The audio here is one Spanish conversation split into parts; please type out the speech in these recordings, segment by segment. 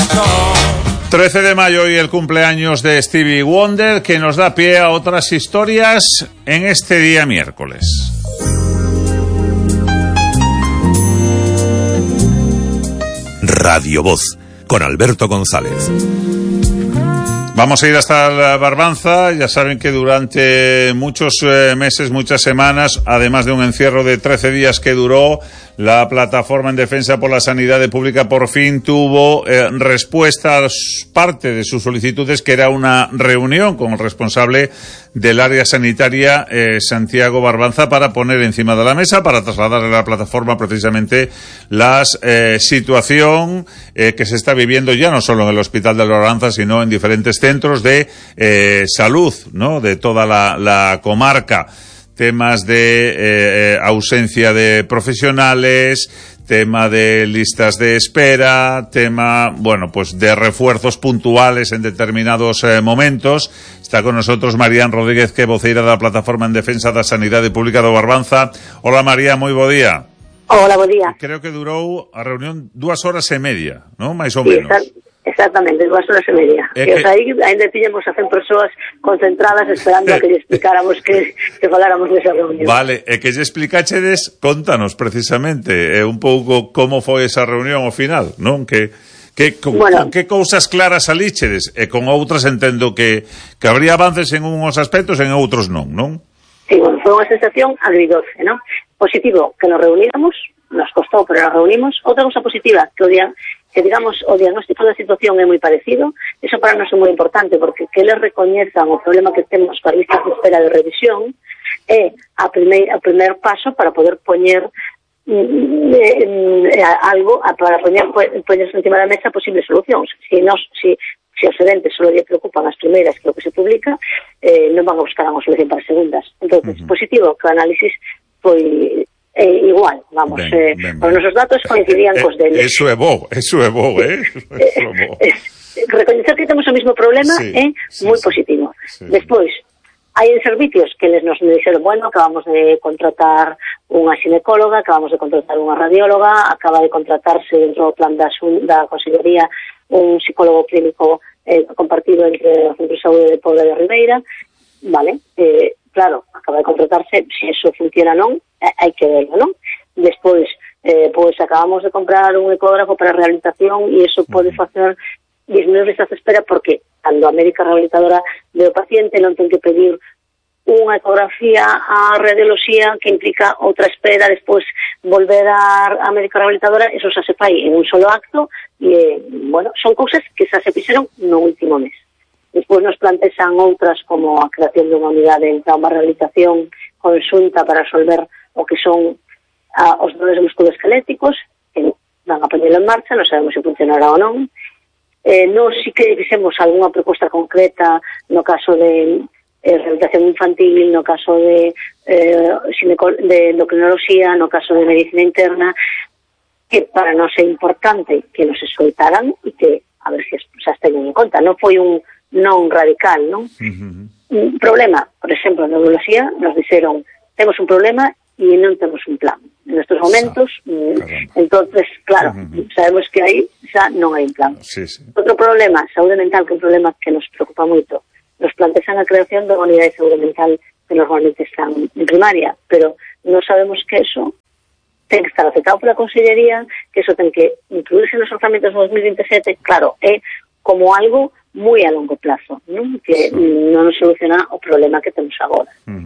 13 de mayo y el cumpleaños de Stevie Wonder, que nos da pie a otras historias en este día miércoles. Radio Voz, con Alberto González. Vamos a ir hasta la Barbanza. Ya saben que durante muchos meses, muchas semanas, además de un encierro de 13 días que duró, la Plataforma en Defensa por la Sanidad Pública por fin tuvo respuesta a parte de sus solicitudes, que era una reunión con el responsable del área sanitaria, Santiago Barbanza, para poner encima de la mesa, para trasladar a la plataforma precisamente la situación que se está viviendo ya no solo en el Hospital de Barbanza, sino en diferentes centros de salud, ¿no?, de toda la comarca. Temas de ausencia de profesionales, tema de listas de espera, tema, bueno, pues de refuerzos puntuales en determinados momentos. Está con nosotros Marían Rodríguez, que é voceira da Plataforma en Defensa da Sanidade Pública do Barbanza. Hola, María, moi bo día. Hola, bo día. Creo que durou a reunión 2 horas e media, ¿no?, máis ou menos. Exactamente, 2 horas e media. E os aí ainda tiñamos a 100 persoas concentradas esperando a que lle explicáramos que faláramos desa reunión. Vale, e que lle explicachedes, contanos precisamente un pouco como foi esa reunión ao final, non? Con que cousas claras alíchedes, e con outras entendo que habría avances en uns aspectos e en outros non? Sí, bueno, foi unha sensación agridoce, non? Positivo, que nos reuníramos, nos costou, pero nos reunimos. Outra cousa positiva, que digamos o diagnóstico da situación é moi parecido. Eso para nós é moi importante, porque que eles recoñezan o problema que temos coas listas de espera de revisión é o primeiro paso para poder poñer algo, para poñer encima da mesa posibles solucións. Se os sedentes só lle preocupan as primeiras, que é o que se publica, non van a buscar unha solución para as segundas. Entón, positivo que o análisis foi igual, vamos, os nosos datos coincidían cos deles. Eso é bo. Recoñecer que temos o mismo problema é moi positivo. Despois, hai servicios que nos dixeron, bueno, acabamos de contratar unha xinecóloga, acabamos de contratar unha radióloga, acaba de contratarse dentro do plan da Consellería un psicólogo clínico compartido entre o Centro de Saúde de Pobra de Ribeira, vale, claro, acaba de contratarse, se eso funciona non, hai que verlo, non? Despois, pois acabamos de comprar un ecógrafo para a rehabilitación e eso pode facer disminuir listas de espera, porque cando a médica rehabilitadora ve o paciente non ten que pedir unha ecografía a radioloxía que implica outra espera, despois volver a médica rehabilitadora, eso xa se fai en un solo acto e, bueno, son cousas que xa se fixeron no último mes. Despois nos plantexan outras como a creación de unha unidade en trauma rehabilitación conxunta para resolver o que son os dolores musculoesqueléticos, que van a poñelo en marcha, non sabemos se funcionará ou non. Nos sí que fixemos algunha proposta concreta no caso de rehabilitación infantil, no caso de endocrinoloxía, no caso de medicina interna, que para nós é importante que nos escoitaran e que a ver se xa teñen en conta. Non foi un non radical, non? Un problema, por exemplo, en neuroloxía nos dixeron, temos un problema e non temos un plan. En estes momentos, entonces, claro, sabemos que aí xa non hai un plan. Outro problema, saúde mental, que é un problema que nos preocupa moito. Nos plantexan a creación de unha unidade de saúde mental que normalmente están en primaria, pero non sabemos que eso ten que estar aceptado pola Consellería, que eso ten que incluirse nos orzamentos de 2027, claro, é como algo moi a longo plazo, non? Que non nos soluciona o problema que temos agora.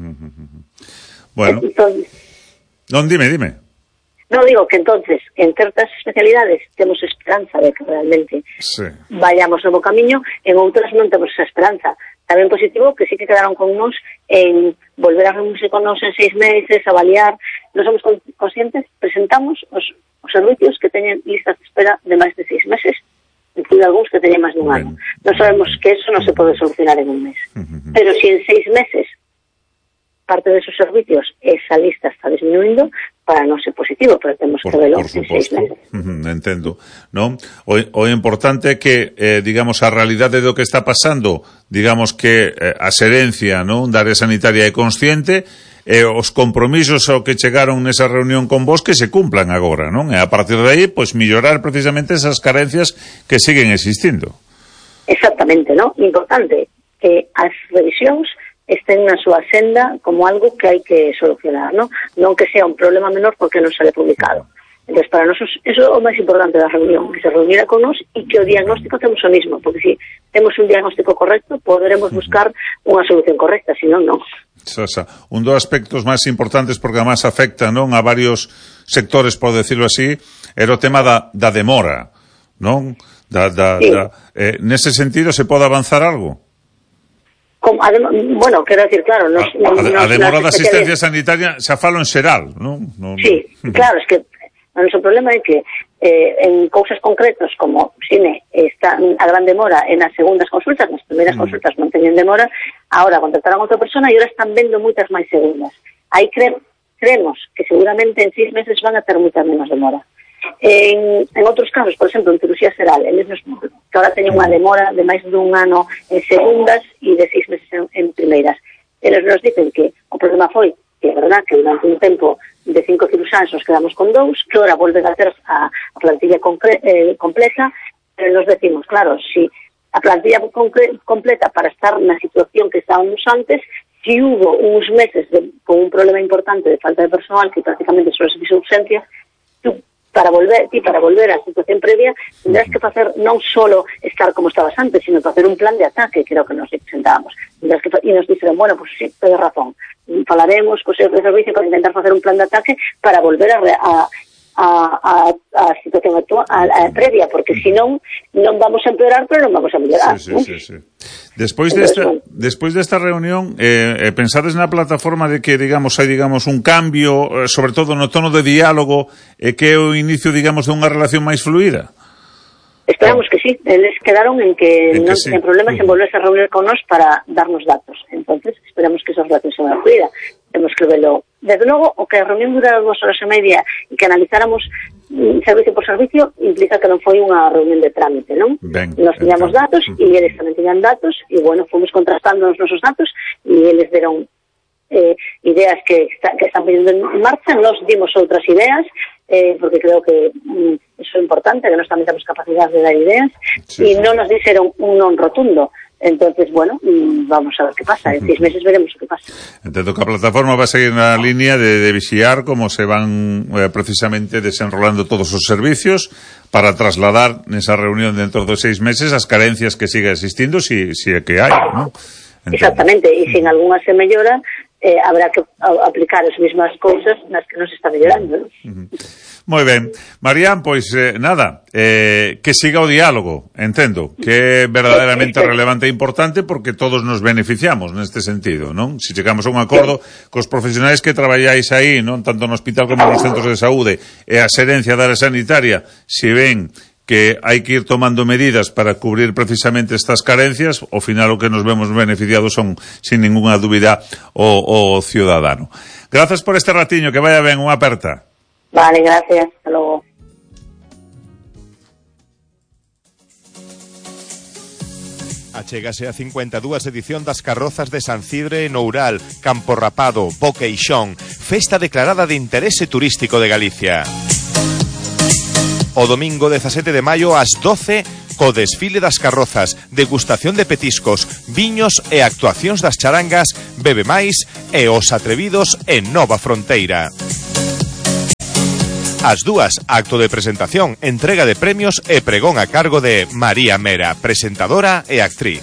Bueno, entonces, non, dime. Non, digo que entonces, en certas especialidades temos esperanza de que realmente vayamos no bo camiño, en outras non temos esa esperanza. Tamén positivo que sí que quedaron con nos en volver a reunirse con nos en 6 meses, avaliar. Non somos conscientes, presentamos os servicios que teñen listas de espera de máis de 6 meses, incluído algúns que teñen máis dun ano. Non sabemos que eso non se pode solucionar en un mes. Pero si en 6 meses parte de esos servicios esa lista está disminuindo, para non ser positivo, pero temos que verlo en 6 meses. Entendo, non? O importante é que, digamos, a realidade do que está pasando, digamos que a xerencia, non, da área sanitaria é consciente, os compromisos ao que chegaron nesa reunión con vos que se cumplan agora, non? E a partir de aí, pois, mellorar precisamente esas carencias que siguen existindo. Exactamente, non? Importante que as revisións estén na súa senda como algo que hai que solucionar, non? Non que sea un problema menor porque non sale publicado. Entonces, para nosotros, eso é o máis importante da reunión, que se reunira con nos e que o diagnóstico temos o mismo, porque si temos un diagnóstico correcto, poderemos buscar unha solución correcta, si non, non. Un dos aspectos máis importantes, porque además afecta, non, a varios sectores, por decirlo así, era o tema da demora, non? Sí. Nese sentido, se pode avanzar algo? Bueno, quero decir, claro... A demora da asistencia sanitaria xa falo en xeral, non? Sí, claro, es que o noso problema é que en cousas concretas como cine está a gran demora en as segundas consultas, nas primeiras consultas non teñen demora, agora contrataron a outra persona e agora están vendo moitas máis segundas. Aí creemos que seguramente en 6 meses van a ter moita menos demora. En outros casos, por exemplo, en cirugía xeral, que ahora teñen unha demora de máis dun ano en segundas e de 6 meses en primeiras. Eles nos dicen que o problema foi que é verdad que durante un tempo de 5 ciruxáns nos quedamos con 2, que ahora volven a ter a plantilla completa, pero nos decimos, claro, si a plantilla completa para estar na situación que estábamos antes, si hubo uns meses con un problema importante de falta de personal, que prácticamente só se fixo urgencias, para volver á situación previa, tendrás que facer non solo estar como estabas antes, sino facer un plan de ataque, que era o que nos presentábamos. E nos dixeron, bueno, pues sí, tedes razón, falaremos co seu de servicio para intentar facer un plan de ataque para volver a situación actual, a previa, porque senón non vamos a empeorar, pero non vamos a mellorar. Sí. Despois desta reunión, pensades na plataforma de que, digamos, hai, digamos, un cambio, sobre todo no tono de diálogo, que é o inicio, digamos, de unha relación máis fluida? Esperamos que sí. Eles quedaron en que non teñen problemas en volverse a reunir con nos para darnos datos. Entonces, esperamos que esos datos se van a fluida. Temos que verlo. Desde logo, o que a reunión durara 2 horas e media e que analizáramos servicio por servicio implica que non foi unha reunión de trámite, non? Nos tiñamos datos e eles tamén tiñan datos e, bueno, fomos contrastando os nosos datos e eles deron ideas que están poniendo en marcha. Nos dimos outras ideas porque creo que eso é importante, que nos tamén temos capacidade de dar ideas e non nos dixeron un non rotundo. Entonces, bueno, vamos a ver qué pasa. En 6 meses veremos qué pasa. Entiendo que a plataforma va a seguir na línea de vixiar cómo se van precisamente desenrolando todos os servicios para trasladar nesa reunión dentro de 6 meses as carencias que siga existindo, si é que hai, ¿no? Exactamente, e se en algunha se mellora, habrá que aplicar as mesmas cousas nas que nos está mellorando, ¿no? Moi ben. Marián, pois nada, que siga o diálogo, entendo, que é verdadeiramente relevante e importante porque todos nos beneficiamos neste sentido, non? Se chegamos a un acordo cos profesionais que traballáis aí, non, tanto no hospital como nos centros de saúde, e a xerencia da área sanitaria, se ven que hai que ir tomando medidas para cubrir precisamente estas carencias, ao final o que nos vemos beneficiados son, sin ninguna dúbida, o ciudadano. Grazas por este ratiño, que vaya ben, unha aperta. Vale, gracias, hasta luego. Achégase a 52 edición das carrozas de San Cidre en Oural, Campo Rapado, Boqueixón, festa declarada de interese turístico de Galicia. O domingo 17 de maio ás 12, co desfile das carrozas, degustación de petiscos, viños e actuacións das charangas, Bebe Máis e Os Atrevidos en Nova Fronteira. As 2, acto de presentación, entrega de premios e pregón a cargo de María Mera, presentadora e actriz.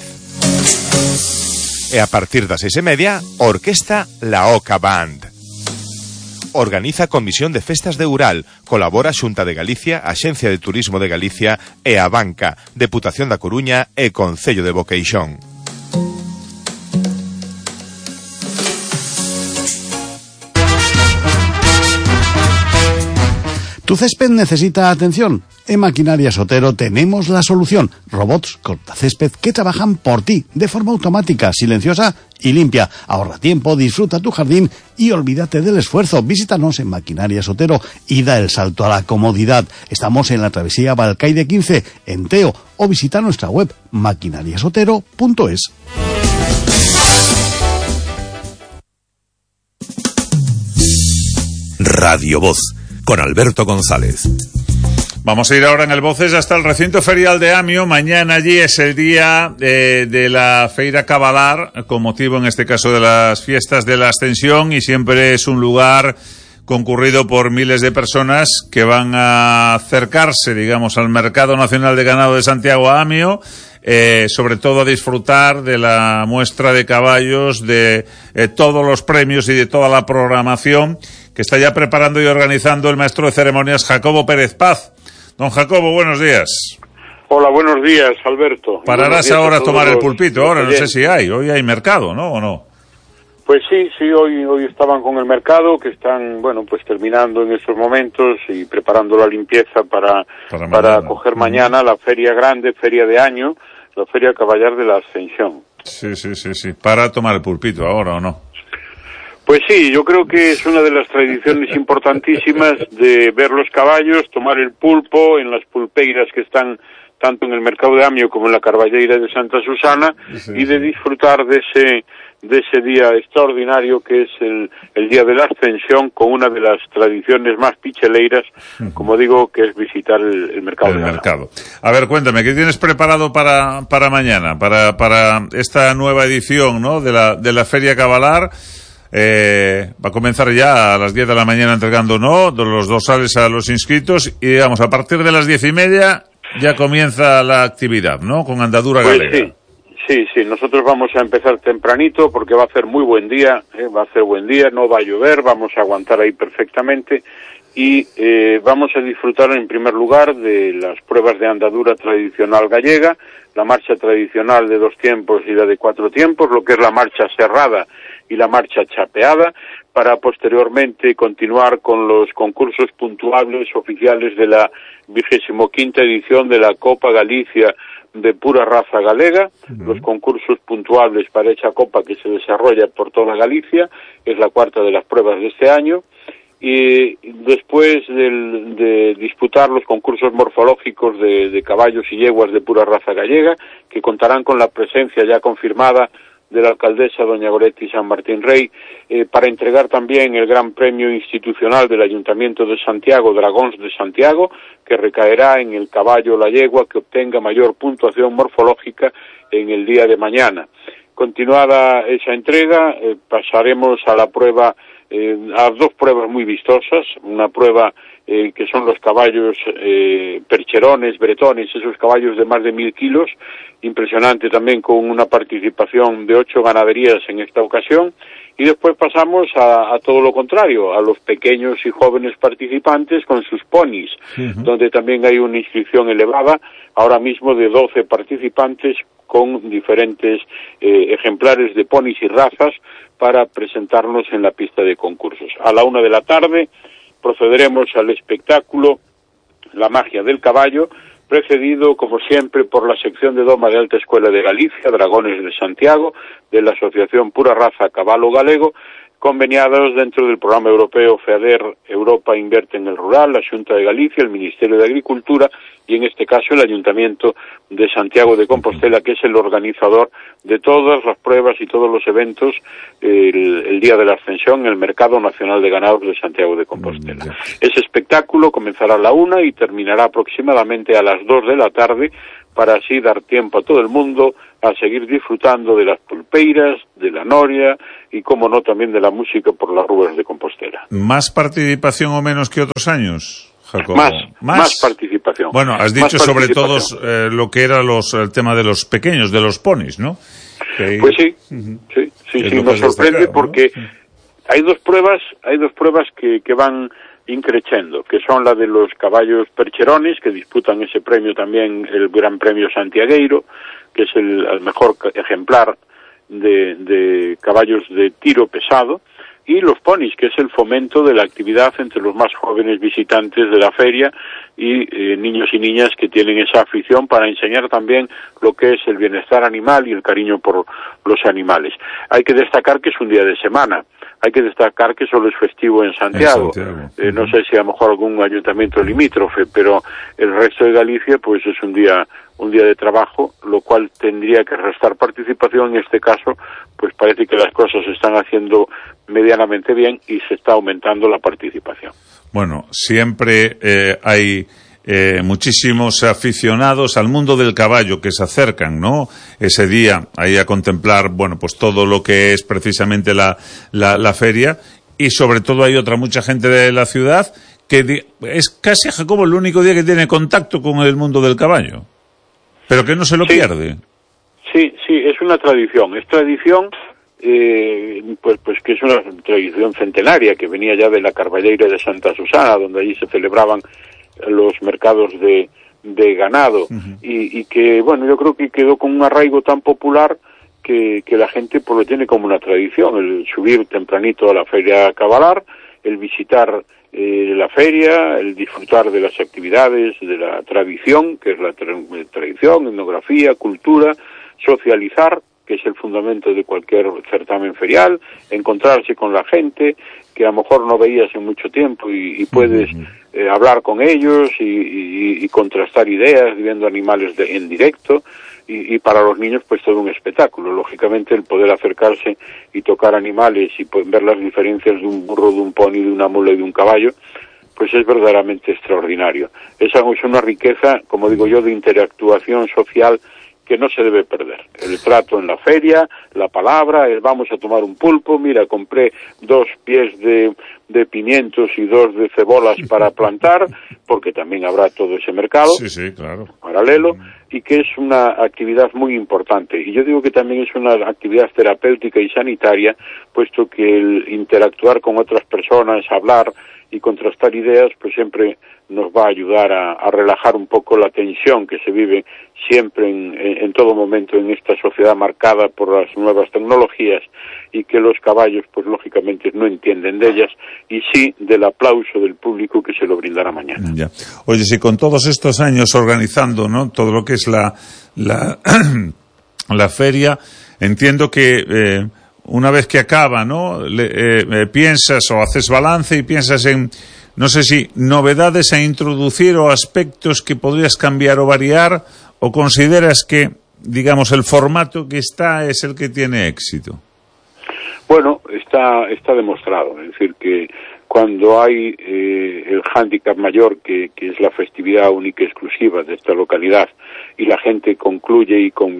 E a partir das 6:30, orquesta La Oca Band. Organiza Comisión de Festas de Oural, colabora Xunta de Galicia, Axencia de Turismo de Galicia e a Banca, Deputación da Coruña e Concello de Boqueixón. Tu césped necesita atención. En Maquinarias Otero tenemos la solución. Robots cortacésped que trabajan por ti de forma automática, silenciosa y limpia. Ahorra tiempo, disfruta tu jardín y olvídate del esfuerzo. Visítanos en Maquinarias Otero y da el salto a la comodidad. Estamos en la travesía Balcaide 15, en Teo, o visita nuestra web maquinariasotero.es. Radio Voz, con Alberto González. Vamos a ir ahora en el Voces hasta el recinto ferial de Amio. Mañana allí es el día de la Feira Cabalar, con motivo en este caso de las fiestas de la Ascensión, y siempre es un lugar concurrido por miles de personas que van a acercarse, digamos, al Mercado Nacional de Ganado de Santiago, a Amio, sobre todo a disfrutar de la muestra de caballos, de todos los premios y de toda la programación que está ya preparando y organizando el maestro de ceremonias Jacobo Pérez Paz. Don Jacobo, buenos días. Hola, buenos días, Alberto. Pararás ahora a tomar el pulpito, ahora no sé si hay, hoy hay mercado, ¿no? ¿O no? Pues sí, hoy estaban con el mercado, que están, pues terminando en estos momentos y preparando la limpieza para coger mañana la feria grande, feria de año, la feria Caballar de la Ascensión. Sí, para tomar el pulpito ahora, ¿o no? Pues sí, yo creo que es una de las tradiciones importantísimas de ver los caballos, tomar el pulpo en las pulpeiras que están tanto en el mercado de Amio como en la Carballeira de Santa Susana, y de disfrutar de ese día extraordinario que es el día de la Ascensión, con una de las tradiciones más picheleiras, como digo, que es visitar el mercado de ganado. A ver, cuéntame, ¿qué tienes preparado para mañana, para esta nueva edición, ¿no?, de la Feria Cabalar? Va a comenzar ya a las 10 de la mañana entregando los dorsales a los inscritos, y digamos, a partir de las 10:30 ya comienza la actividad, ¿no?, con andadura galega. Sí, nosotros vamos a empezar tempranito porque va a hacer muy buen día, va a hacer buen día, no va a llover, vamos a aguantar ahí perfectamente, y vamos a disfrutar en primer lugar de las pruebas de andadura tradicional gallega, la marcha tradicional de 2 tiempos y la de 4 tiempos, lo que es la marcha cerrada y la marcha chapeada, para posteriormente continuar con los concursos puntuables oficiales de la 25ª edición de la Copa Galicia de pura raza galega, los concursos puntuables para esa copa que se desarrolla por toda Galicia, es la 4ª de las pruebas de este año, y después de disputar los concursos morfológicos de caballos y yeguas de pura raza gallega, que contarán con la presencia ya confirmada de la alcaldesa doña Goretti San Martín Rey, para entregar también el Gran Premio Institucional del Ayuntamiento de Santiago, Dragóns de Santiago, que recaerá en el caballo o la yegua que obtenga mayor puntuación morfológica en el día de mañana. Continuada esa entrega, pasaremos a la prueba, a 2 pruebas muy vistosas, una prueba que son los caballos percherones, bretones, esos caballos de más de 1000 kilos, impresionante también, con una participación de 8 ganaderías en esta ocasión, y después pasamos a todo lo contrario, a los pequeños y jóvenes participantes con sus ponis, donde también hay una inscripción elevada, ahora mismo de 12 participantes con diferentes ejemplares de ponis y razas para presentarnos en la pista de concursos. A la 1 de la tarde procederemos al espectáculo La Magia del Caballo, precedido, como siempre, por la sección de doma de Alta Escuela de Galicia, Dragones de Santiago, de la Asociación Pura Raza Caballo Galego, conveniados dentro del programa europeo FEADER Europa Invierte en el Rural, la Xunta de Galicia, el Ministerio de Agricultura y, en este caso, el Ayuntamiento de Santiago de Compostela, que es el organizador de todas las pruebas y todos los eventos el día de la Ascensión en el Mercado Nacional de Ganados de Santiago de Compostela. Ese espectáculo comenzará a la 1 y terminará aproximadamente a las 2 de la tarde, para así dar tiempo a todo el mundo a seguir disfrutando de las pulpeiras, de la noria y, como no, también de la música por las ruas de Compostela. ¿Más participación o menos que otros años, Jacobo? Más participación. Bueno, has dicho sobre todo lo que era el tema de los pequeños, de los ponis, ¿no? Pues sí, nos sorprende porque hay dos pruebas que van increciendo, que son la de los caballos percherones, que disputan ese premio también, el Gran Premio Santiagueiro, que es el mejor ejemplar de caballos de tiro pesado, y los ponis, que es el fomento de la actividad entre los más jóvenes visitantes de la feria y niños y niñas que tienen esa afición para enseñar también lo que es el bienestar animal y el cariño por los animales. Hay que destacar que es un día de semana, hay que destacar que solo es festivo en Santiago. No sé si a lo mejor algún ayuntamiento limítrofe, pero el resto de Galicia pues es un día un día de trabajo, lo cual tendría que restar participación. En este caso, pues parece que las cosas se están haciendo medianamente bien y se está aumentando la participación. Bueno, siempre hay muchísimos aficionados al mundo del caballo que se acercan, ¿no? Ese día ahí a contemplar, bueno, pues todo lo que es precisamente la feria, y sobre todo hay mucha gente de la ciudad que es casi, Jacobo, el único día que tiene contacto con el mundo del caballo, pero que no se lo pierde. Sí, es una tradición. Es tradición, pues que es una tradición centenaria que venía ya de la Carballeira de Santa Susana, donde allí se celebraban los mercados de ganado, y que, bueno, yo creo que quedó con un arraigo tan popular que la gente pues lo tiene como una tradición, el subir tempranito a la feria a cabalar, el visitar la feria, el disfrutar de las actividades, de la tradición, que es la tradición, etnografía, cultura, socializar, que es el fundamento de cualquier certamen ferial, encontrarse con la gente que a lo mejor no veías en mucho tiempo y puedes hablar con ellos y contrastar ideas, viendo animales en directo, y para los niños pues todo un espectáculo. Lógicamente el poder acercarse y tocar animales y ver las diferencias de un burro, de un pony, de una mula y de un caballo, pues es verdaderamente extraordinario. Esa es una riqueza, como digo yo, de interactuación social que no se debe perder. El trato en la feria, la palabra, el vamos a tomar un pulpo, mira, compré 2 pies de pimientos y 2 de cebolas para plantar, porque también habrá todo ese mercado, claro, paralelo, y que es una actividad muy importante. Y yo digo que también es una actividad terapéutica y sanitaria, puesto que el interactuar con otras personas, hablar y contrastar ideas, pues siempre nos va a ayudar a relajar un poco la tensión que se vive siempre en todo momento en esta sociedad marcada por las nuevas tecnologías, y que los caballos pues lógicamente no entienden de ellas, y sí del aplauso del público que se lo brindará mañana. Ya. Oye, si con todos estos años organizando, ¿no?, todo lo que es la feria, entiendo que una vez que acaba, ¿no?, piensas o haces balance y piensas en, no sé si novedades a introducir o aspectos que podrías cambiar o variar, o consideras que, digamos, el formato que está es el que tiene éxito. Bueno, está demostrado, es decir, que cuando hay el hándicap mayor, que es la festividad única y exclusiva de esta localidad, y la gente concluye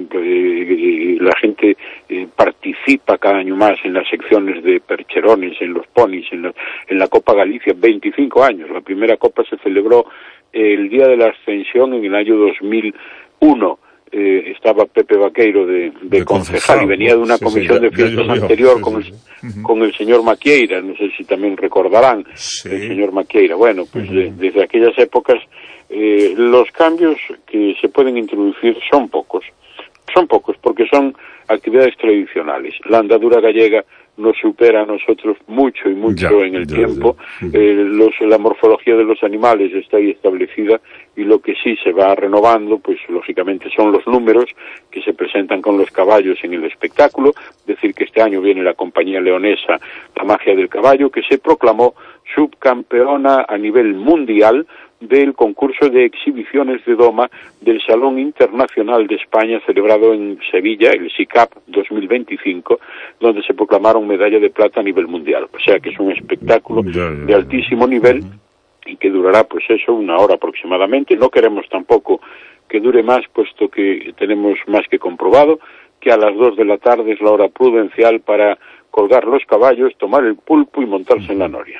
y la gente participa cada año más en las secciones de percherones, en los ponis, en la Copa Galicia, 25 años. La primera Copa se celebró el día de la Ascensión en el año 2001. Estaba Pepe Vaqueiro de concejal, y venía de una comisión de fiestas anterior con el señor Maquieira, no sé si también recordarán el señor Maquieira. Bueno, pues desde aquellas épocas los cambios que se pueden introducir son pocos porque son actividades tradicionales. La andadura gallega nos supera a nosotros mucho en el tiempo. La morfología de los animales está ahí establecida, y lo que sí se va renovando, pues lógicamente son los números que se presentan con los caballos en el espectáculo. Decir que este año viene la compañía leonesa La Magia del Caballo, que se proclamó subcampeona a nivel mundial del concurso de exhibiciones de doma del Salón Internacional de España, celebrado en Sevilla, el SICAP 2025, donde se proclamaron medalla de plata a nivel mundial. O sea que es un espectáculo de altísimo nivel, y que durará pues eso, 1 hora aproximadamente. No queremos tampoco que dure más, puesto que tenemos más que comprobado que a las 2 de la tarde es la hora prudencial para colgar los caballos, tomar el pulpo y montarse en la noria.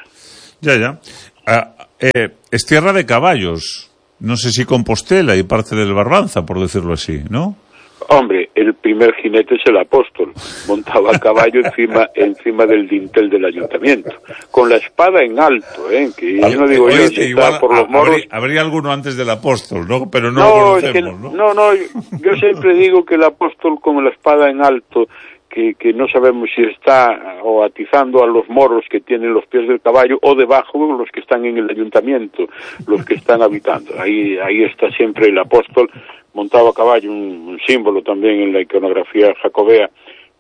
Es tierra de caballos, no sé si Compostela y parte del Barbanza, por decirlo así, ¿no? Hombre, el primer jinete es el apóstol, montaba a caballo encima del dintel del ayuntamiento, con la espada en alto, que yo no digo yo, si está por los moros. Habría alguno antes del apóstol, ¿no? Pero no lo conocemos, ¿no? Yo siempre digo que el apóstol con la espada en alto, que no sabemos si está o atizando a los moros que tienen los pies del caballo, o debajo los que están en el ayuntamiento, los que están habitando. Ahí está siempre el apóstol montado a caballo, un símbolo también en la iconografía jacobea,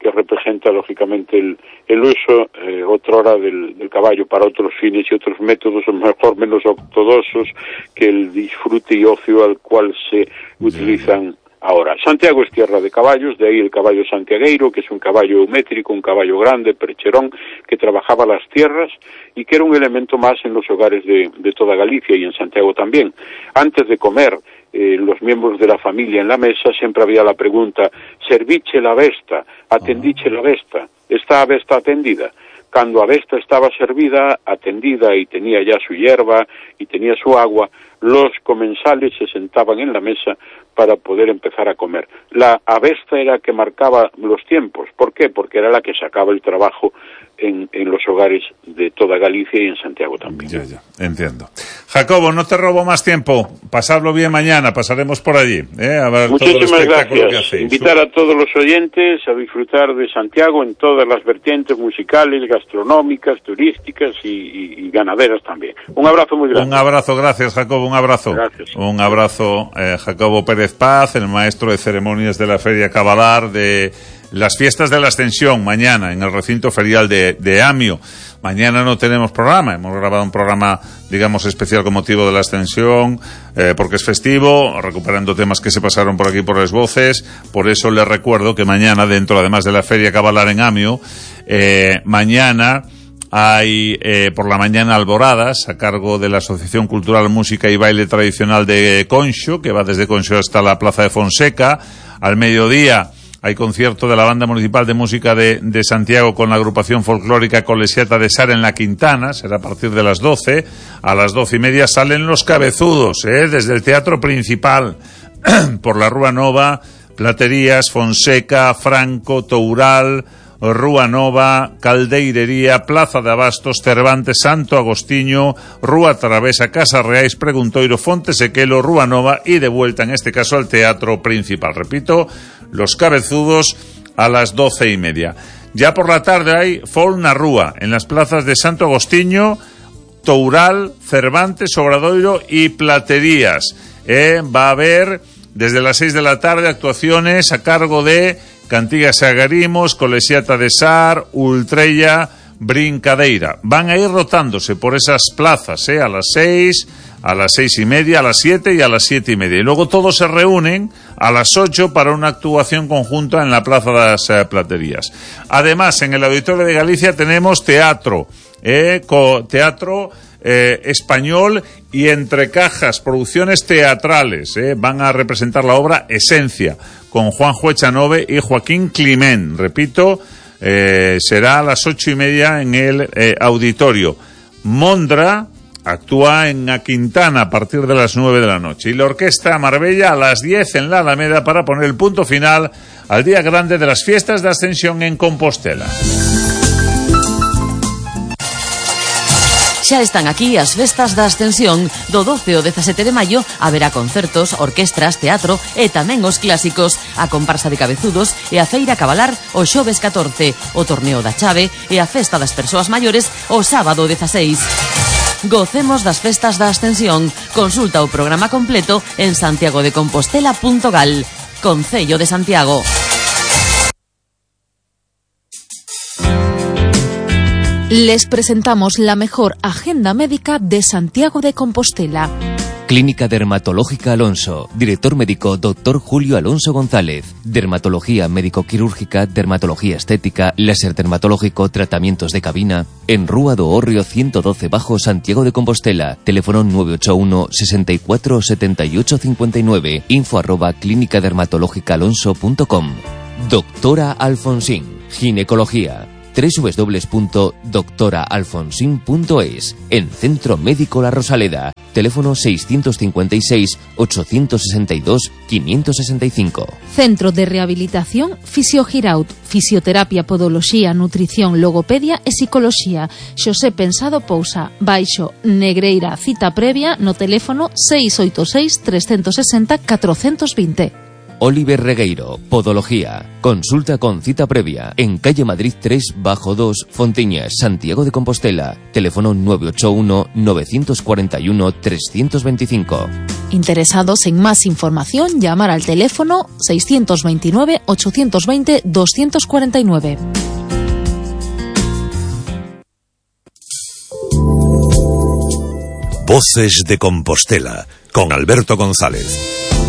que representa lógicamente el uso otrora del caballo para otros fines y otros métodos, a lo mejor menos ortodoxos que el disfrute y ocio al cual se utilizan ahora. Santiago es tierra de caballos, de ahí el caballo santiagueiro, que es un caballo eumétrico, un caballo grande, percherón, que trabajaba las tierras y que era un elemento más en los hogares de toda Galicia y en Santiago también. Antes de comer, los miembros de la familia en la mesa siempre había la pregunta: serviche la vesta, atendiche la vesta, ¿está a vesta atendida? Cuando a vesta estaba servida, atendida y tenía ya su hierba y tenía su agua, los comensales se sentaban en la mesa para poder empezar a comer. La avesta era que marcaba los tiempos. ¿Por qué? Porque era la que sacaba el trabajo en los hogares de toda Galicia y en Santiago también. Ya, entiendo. Jacobo, no te robo más tiempo. Pasadlo bien mañana, pasaremos por allí. A ver. Muchísimas gracias. Invitar a todos los oyentes a disfrutar de Santiago en todas las vertientes musicales, gastronómicas, turísticas y ganaderas también. Un abrazo muy grande. Un abrazo, gracias, Jacobo, un abrazo. Gracias. Un abrazo, Jacobo Pérez Paz, el maestro de ceremonias de la Feria Cabalar de las fiestas de la Ascensión, mañana en el recinto ferial de Amio. Mañana no tenemos programa, hemos grabado un programa, digamos, especial con motivo de la Ascensión, porque es festivo, recuperando temas que se pasaron por aquí por las voces. Por eso les recuerdo que mañana, dentro además de la Feria Cabalar en Amio, mañana hay por la mañana alboradas a cargo de la Asociación Cultural Música y Baile Tradicional de Conxo, que va desde Conxo hasta la Plaza de Fonseca. Al mediodía hay concierto de la Banda Municipal de Música de Santiago con la agrupación folclórica Colesiata de Sar en la Quintana, será a partir de las 12. A las 12:30 salen los cabezudos, desde el Teatro Principal, por la Rúa Nova, Platerías, Fonseca, Franco, Toural, Rúa Nova, Caldeirería, Plaza de Abastos, Cervantes, Santo Agostinho, Rúa Travesa, Casa Reais, Preguntoiro, Fonte Sequelo, Rúa Nova y de vuelta, en este caso, al Teatro Principal. Repito, los cabezudos a las 12:30. Ya por la tarde hay folk na Rúa, en las plazas de Santo Agostinho, Toural, Cervantes, Obradoiro y Platerías. Va a haber desde las 6 de la tarde actuaciones a cargo de Cantigas e Agarimos, Colesiata de Sar, Ultrella, Brincadeira. Van a ir rotándose por esas plazas, a las 6, a las 6:30, a las 7 y a las 7:30. Y luego todos se reúnen a las 8 para una actuación conjunta en la Plaza de las Platerías. Además, en el Auditorio de Galicia tenemos teatro, teatro español y Entre Cajas, producciones teatrales. Van a representar la obra Esencia, con Juanjo Echanove y Joaquín Climent. Repito, será a las 8:30 en el auditorio. Mondra actúa en A Quintana a partir de las 9 de la noche. Y la Orquesta Marbella a las 10 en la Alameda para poner el punto final al día grande de las fiestas de Ascensión en Compostela. Xa están aquí as festas da Ascensión. Do 12 ao 17 de maio haberá concertos, orquestras, teatro e tamén os clásicos, a comparsa de cabezudos e a feira cabalar o xoves 14, o torneo da chave e a festa das persoas maiores o sábado 16. Gocemos das festas da Ascensión. Consulta o programa completo en santiagodecompostela.gal. Concello de Santiago. Les presentamos la mejor agenda médica de Santiago de Compostela. Clínica Dermatológica Alonso. Director médico Dr. Julio Alonso González. Dermatología médico-quirúrgica, dermatología estética, láser dermatológico, tratamientos de cabina. En Rúa do Hórreo 112 bajo, Santiago de Compostela. Teléfono 981 64 78 59. info@clinicadermatologicaalonso.com. Doctora Alfonsín. Ginecología. www.doctoraalfonsin.es. En Centro Médico La Rosaleda. Teléfono 656 862 565. Centro de Rehabilitación Fisiogiraut. Fisioterapia, podoloxía, nutrición, logopedia e psicoloxía. Xosé Pensado Pousa. Baixo Negreira. Cita previa no teléfono 686 360 420. Oliver Regueiro, Podología. Consulta con cita previa en calle Madrid 3 bajo 2, Fontiñas, Santiago de Compostela. Teléfono 981 941 325. Interesados en más información, llamar al teléfono 629 820 249. Voces de Compostela, con Alberto González.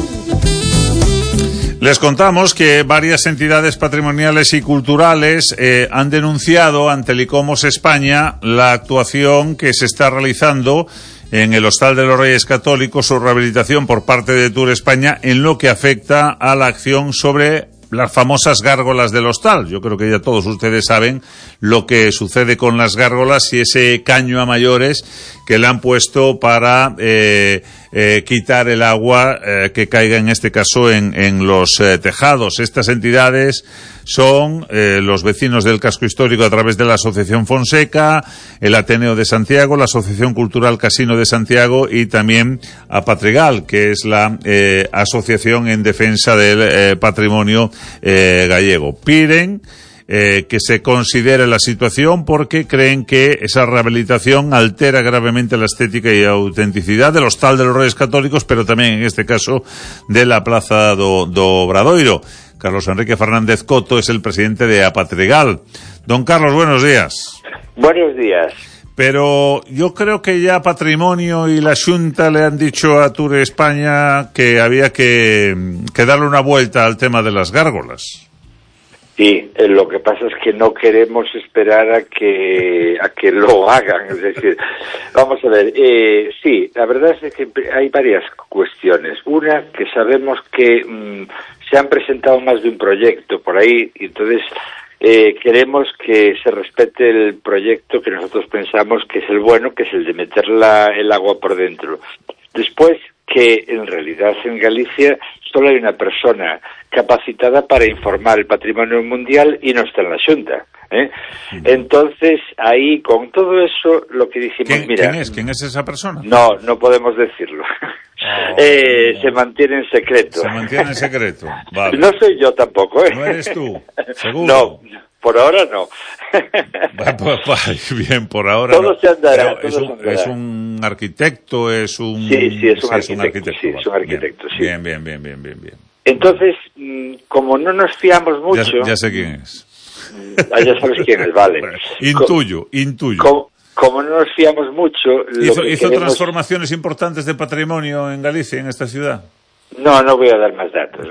Les contamos que varias entidades patrimoniales y culturales han denunciado ante el ICOMOS España la actuación que se está realizando en el Hostal de los Reyes Católicos, su rehabilitación por parte de Tour España, en lo que afecta a la acción sobre las famosas gárgolas del hostal. Yo creo que ya todos ustedes saben lo que sucede con las gárgolas y ese caño a mayores que le han puesto para quitar el agua que caiga, en este caso, en los tejados. Estas entidades son los vecinos del casco histórico a través de la Asociación Fonseca, el Ateneo de Santiago, la Asociación Cultural Casino de Santiago y también Apatrigal, que es la asociación en defensa del patrimonio gallego. Piden que se considere la situación porque creen que esa rehabilitación altera gravemente la estética y autenticidad del Hostal de los Reyes Católicos, pero también en este caso de la Plaza do Obradoiro. Carlos Enrique Fernández Coto es el presidente de Apatrigal. Don Carlos, buenos días. Buenos días. Pero yo creo que ya Patrimonio y la Xunta le han dicho a Tour España que había que darle una vuelta al tema de las gárgolas. Sí, lo que pasa es que no queremos esperar a que lo hagan, es decir, vamos a ver, sí, la verdad es que hay varias cuestiones. Una, que sabemos que se han presentado más de un proyecto por ahí, y entonces queremos que se respete el proyecto que nosotros pensamos que es el bueno, que es el de meter el agua por dentro. Después, que en realidad en Galicia solo hay una persona capacitada para informar el patrimonio mundial y no está en la Xunta, ¿eh? Entonces, ahí, con todo eso, lo que dijimos, mira... ¿Quién es esa persona? No podemos decirlo. Se mantiene en secreto. Se mantiene en secreto, vale. No soy yo tampoco, ¿eh? ¿No eres tú? ¿Seguro? No, por ahora no. Bien, por ahora todo no. se andará, Es un arquitecto, es un... Sí, es un arquitecto. Sí, vale. Es un arquitecto, bien. sí. Bien. Entonces, como no nos fiamos mucho... Ya sé quién es. Ya sabes quién es, vale. Bueno, intuyo. Como no nos fiamos mucho... ¿Hizo transformaciones importantes de patrimonio en Galicia, en esta ciudad? No voy a dar más datos,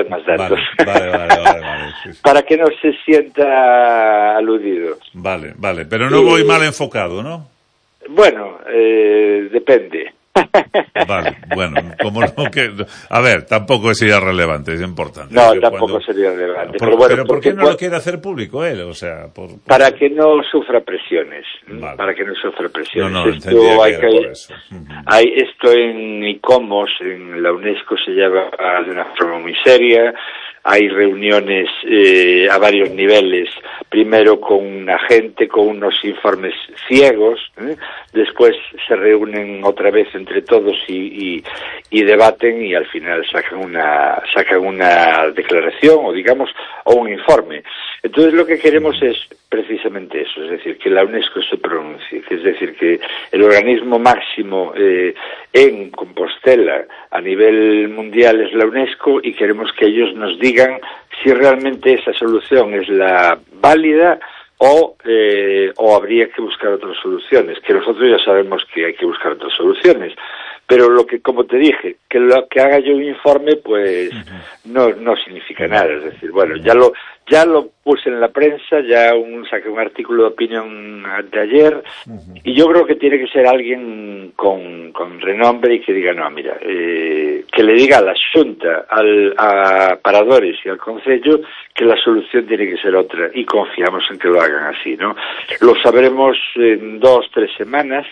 Vale. Sí. Para que no se sienta aludido. Vale, pero no voy mal enfocado, ¿no? Bueno, depende. Vale, bueno, como no que... A ver, tampoco sería relevante, es importante. No, tampoco sería relevante. Pero ¿por qué no lo quiere hacer público él? O sea, para que no sufra presiones. Vale. Para que no sufra presiones. No, esto hay que... Eso. Hay esto en ICOMOS, en la UNESCO, se lleva de una forma muy seria. Hay reuniones a varios niveles, primero con una gente, con unos informes ciegos, después se reúnen otra vez entre todos y debaten y al final sacan una declaración o un informe. Entonces lo que queremos es precisamente eso, es decir, que la UNESCO se pronuncie, es decir, que el organismo máximo en Compostela a nivel mundial es la UNESCO y queremos que ellos nos digan si realmente esa solución es la válida o habría que buscar otras soluciones, que nosotros ya sabemos que hay que buscar otras soluciones. Pero lo que, como te dije, que lo que haga yo un informe, pues no significa nada. Es decir, bueno, ya lo puse en la prensa, saqué un artículo de opinión de ayer, y yo creo que tiene que ser alguien con renombre y que diga, no, mira, que le diga a la Xunta, a Paradores y al Concello que la solución tiene que ser otra, y confiamos en que lo hagan así, ¿no? Lo sabremos en 2-3 semanas,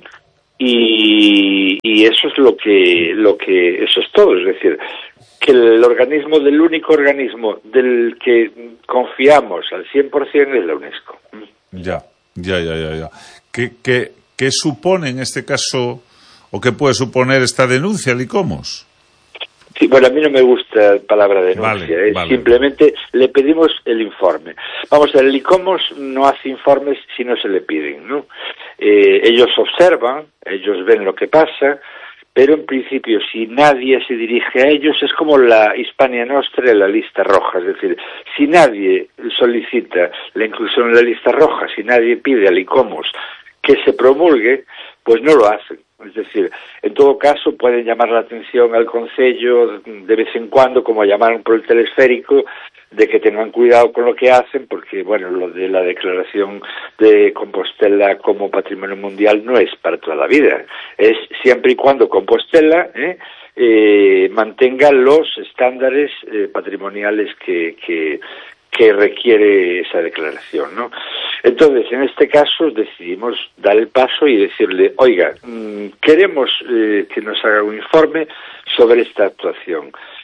y eso es lo que eso es todo, es decir, que el único organismo del que confiamos al 100% es la UNESCO. Ya. ¿Qué supone en este caso, o qué puede suponer esta denuncia al ICOMOS? Sí, bueno, a mí no me gusta la palabra denuncia, vale. Simplemente le pedimos el informe. Vamos a ver, el ICOMOS no hace informes si no se le piden, ¿no? Ellos observan, ellos ven lo que pasa, pero en principio si nadie se dirige a ellos es como la Hispania Nostra en la lista roja, es decir, si nadie solicita la inclusión en la lista roja, si nadie pide al ICOMOS que se promulgue, pues no lo hacen. Es decir, en todo caso pueden llamar la atención al Concello de vez en cuando, como llamaron por el telesférico, de que tengan cuidado con lo que hacen, porque, bueno, lo de la declaración de Compostela como Patrimonio Mundial no es para toda la vida. Es siempre y cuando Compostela mantenga los estándares patrimoniales que requiere esa declaración, ¿no? Entonces, en este caso, decidimos dar el paso y decirle, oiga, queremos que nos haga un informe sobre esta actuación.